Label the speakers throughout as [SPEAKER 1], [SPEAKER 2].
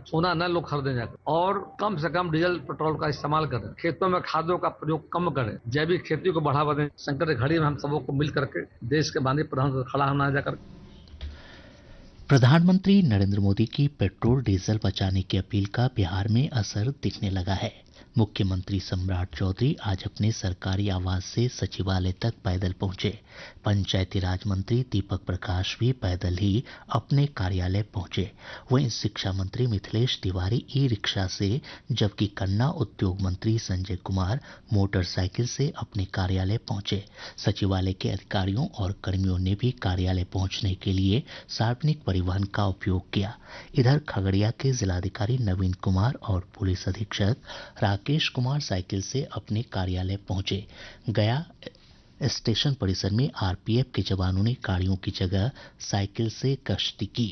[SPEAKER 1] सोना न लोग खरीदने जाकर, और कम से कम डीजल पेट्रोल का इस्तेमाल करें, खेतों में खादों का प्रयोग कम करें, जैविक खेती को बढ़ावा दें। संकट की घड़ी में हम सबको मिल करके देश के बानी प्रधान खड़ा होना जाकर।
[SPEAKER 2] प्रधानमंत्री नरेंद्र मोदी की पेट्रोल डीजल बचाने की अपील का बिहार में असर दिखने लगा है। मुख्यमंत्री सम्राट चौधरी आज अपने सरकारी आवास से सचिवालय तक पैदल पहुंचे। पंचायती राज मंत्री दीपक प्रकाश भी पैदल ही अपने कार्यालय पहुंचे। वहीं शिक्षा मंत्री मिथिलेश तिवारी ई रिक्शा से, जबकि गन्ना उद्योग मंत्री संजय कुमार मोटरसाइकिल से अपने कार्यालय पहुंचे। सचिवालय के अधिकारियों और कर्मियों ने भी कार्यालय पहुंचने के लिए सार्वजनिक परिवहन का उपयोग किया। इधर खगड़िया के जिलाधिकारी नवीन कुमार और पुलिस अधीक्षक राकेश कुमार साइकिल से अपने कार्यालय पहुंचे। गया स्टेशन परिसर में आरपीएफ के जवानों ने गाड़ियों की जगह साइकिल से गश्ती की।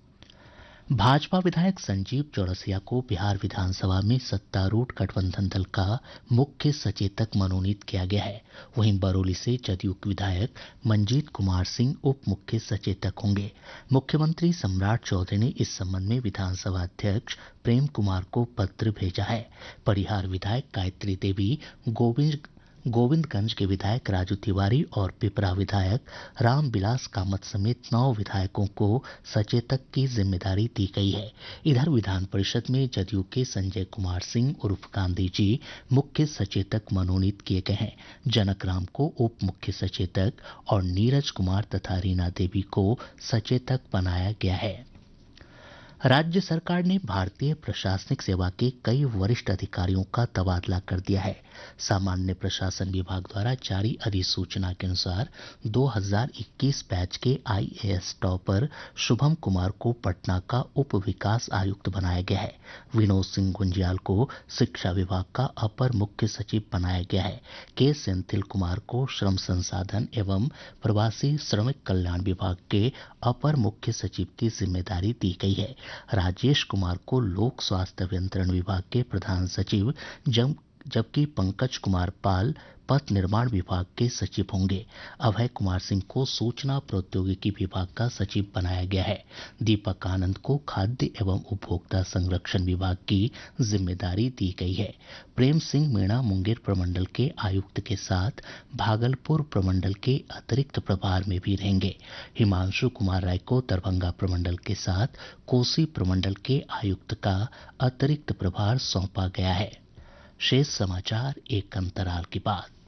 [SPEAKER 2] भाजपा विधायक संजीव चौरसिया को बिहार विधानसभा में सत्तारूढ़ गठबंधन दल का मुख्य सचेतक मनोनीत किया गया है। वहीं बरौली से जदयू के विधायक मंजीत कुमार सिंह उप मुख्य सचेतक होंगे। मुख्यमंत्री सम्राट चौधरी ने इस संबंध में विधानसभा अध्यक्ष प्रेम कुमार को पत्र भेजा है। परिहार विधायक गायत्री देवी, गोविंदगंज के विधायक राजू तिवारी और पिपरा विधायक रामविलास कामत समेत 9 विधायकों को सचेतक की जिम्मेदारी दी गई है। इधर विधान परिषद में जदयू के संजय कुमार सिंह उर्फ गांधी जी मुख्य सचेतक मनोनीत किए गए हैं। जनक राम को उप मुख्य सचेतक और नीरज कुमार तथा रीना देवी को सचेतक बनाया गया है। राज्य सरकार ने भारतीय प्रशासनिक सेवा के कई वरिष्ठ अधिकारियों का तबादला कर दिया है। सामान्य प्रशासन विभाग द्वारा जारी अधिसूचना के अनुसार 2021 बैच के आईएएस टॉपर शुभम कुमार को पटना का उप विकास आयुक्त बनाया गया है। विनोद सिंह गुंजियाल को शिक्षा विभाग का अपर मुख्य सचिव बनाया गया है। के सेंथिल कुमार को श्रम संसाधन एवं प्रवासी श्रमिक कल्याण विभाग के अपर मुख्य सचिव की जिम्मेदारी दी गई है। राजेश कुमार को लोक स्वास्थ्य अभियंत्रण विभाग के प्रधान सचिव, जबकि पंकज कुमार पाल पथ निर्माण विभाग के सचिव होंगे। अभय कुमार सिंह को सूचना प्रौद्योगिकी विभाग का सचिव बनाया गया है। दीपक आनंद को खाद्य एवं उपभोक्ता संरक्षण विभाग की जिम्मेदारी दी गई है। प्रेम सिंह मीणा मुंगेर प्रमंडल के आयुक्त के साथ भागलपुर प्रमंडल के अतिरिक्त प्रभार में भी रहेंगे। हिमांशु कुमार राय को दरभंगा प्रमंडल के साथ कोसी प्रमंडल के आयुक्त का अतिरिक्त प्रभार सौंपा गया है। शेष समाचार एक अंतराल के बाद।